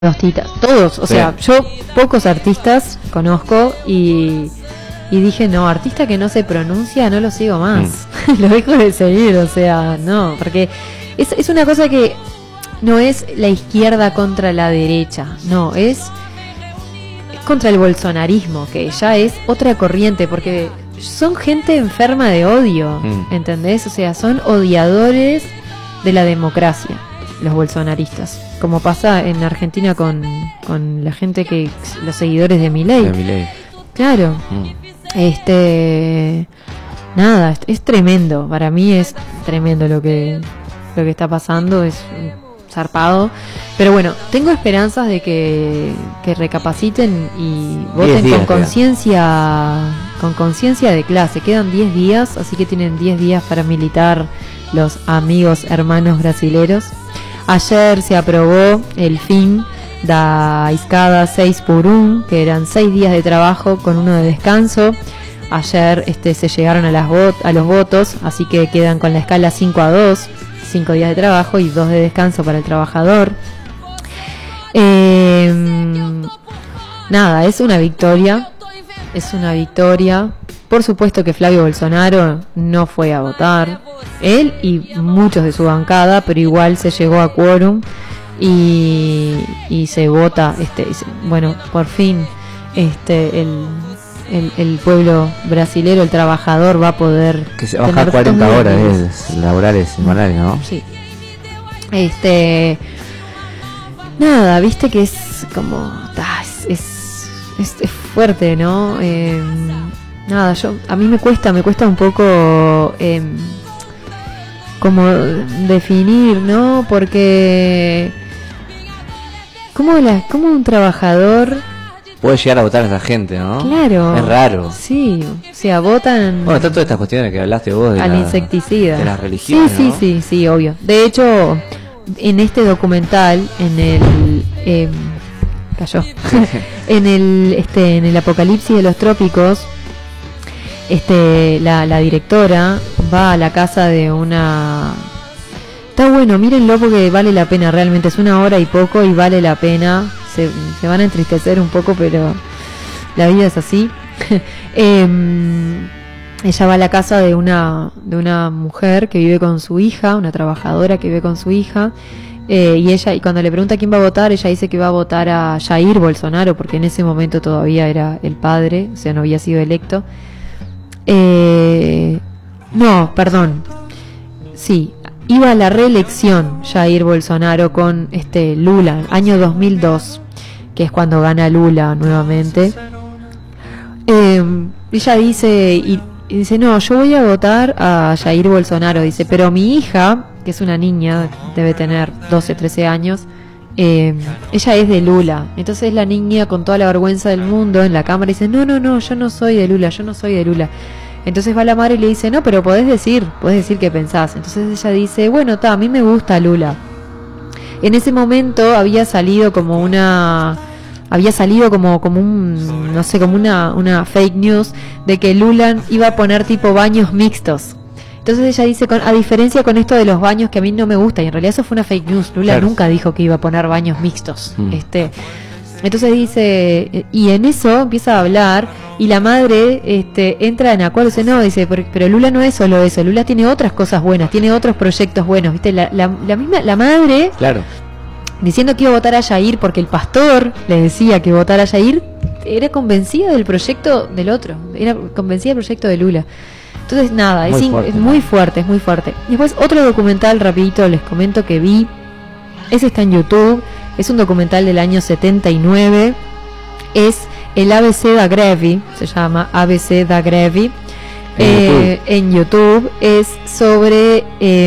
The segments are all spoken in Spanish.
todos, o sea, yo pocos artistas conozco y dije, no, artista que no se pronuncia no lo sigo más, lo dejo de seguir, o sea, no, porque es una cosa que no es la izquierda contra la derecha, no, es contra el bolsonarismo, que ya es otra corriente, porque son gente enferma de odio, ¿entendés? O sea, son odiadores de la democracia, los bolsonaristas, como pasa en Argentina con la gente los seguidores de Milei. Claro. Nada, es tremendo, para mí es tremendo lo que está pasando, es zarpado, pero bueno, tengo esperanzas de que recapaciten y voten con conciencia de clase. Quedan 10 días, así que tienen 10 días para militar los amigos hermanos brasileros. Ayer se aprobó el fin da escada 6x1, que eran 6 días de trabajo con 1 de descanso. Ayer se llegaron a los votos, así que quedan con la escala 5-2, 5 días de trabajo y 2 de descanso para el trabajador. Nada, es una victoria. Por supuesto que Flavio Bolsonaro no fue a votar, él y muchos de su bancada, pero igual se llegó a quórum y se vota, bueno, por fin el pueblo brasilero, el trabajador va a poder que se baja 40 horas laborales semanales, ¿no? Sí. Nada, viste que es como es fuerte, ¿no? Nada, a mí me cuesta un poco como definir, ¿no? Porque ¿cómo un trabajador puede llegar a votar a esa gente, ¿no? Claro. Es raro. Sí, o sea, votan... Bueno, están todas estas cuestiones que hablaste vos al insecticida. De la religión, Sí, obvio. De hecho, en este documental, en el Apocalipsis de los Trópicos, la directora va a la casa de una... Está bueno, mírenlo porque vale la pena, realmente es 1 hora y poco y vale la pena. Se van a entristecer un poco, pero la vida es así. Ella va a la casa de una mujer que vive con su hija, una trabajadora que vive con su hija, y cuando le pregunta quién va a votar, ella dice que va a votar a Jair Bolsonaro, porque en ese momento todavía era el padre, o sea, no había sido electo. No, perdón. Sí, iba a la reelección Jair Bolsonaro con Lula, año 2002, que es cuando gana Lula nuevamente. Ella dice, dice, no, yo voy a votar a Jair Bolsonaro, dice, pero mi hija, que es una niña, debe tener 12, 13 años, ella es de Lula. Entonces la niña, con toda la vergüenza del mundo, en la cámara dice, no, yo no soy de Lula. Entonces va la madre y le dice, no, pero podés decir qué pensás. Entonces ella dice, bueno, a mí me gusta Lula. En ese momento había salido como una fake news de que Lula iba a poner tipo baños mixtos. Entonces ella dice, a diferencia con esto de los baños, que a mí no me gusta, y en realidad eso fue una fake news, Lula nunca dijo que iba a poner baños mixtos. Entonces dice, y en eso empieza a hablar, y la madre entra en acuerdo, dice, no, dice, pero Lula no es solo eso, Lula tiene otras cosas buenas, tiene otros proyectos buenos, ¿viste? La madre, claro, diciendo que iba a votar a Jair porque el pastor le decía que votara a Jair, era convencida del proyecto del otro, era convencida del proyecto de Lula. Entonces nada, es muy fuerte. Después otro documental rapidito les comento que vi, ese está en YouTube, es un documental del año 79, es el ABC da Greve, se llama ABC da Greve, en YouTube, es sobre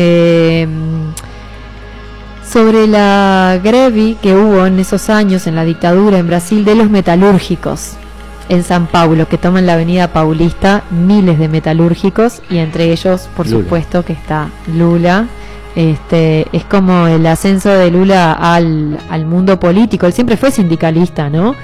la greve que hubo en esos años en la dictadura en Brasil de los metalúrgicos en San Paulo, que toman la avenida Paulista, miles de metalúrgicos, y entre ellos, por supuesto, que está Lula. Es como el ascenso de Lula al mundo político. Él siempre fue sindicalista, ¿no?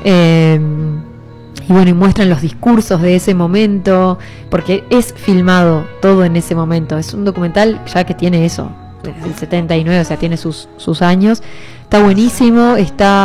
Y bueno, y muestran los discursos de ese momento, porque es filmado todo en ese momento. Es un documental ya que tiene eso, del 79, o sea, tiene sus años, Está buenísimo, está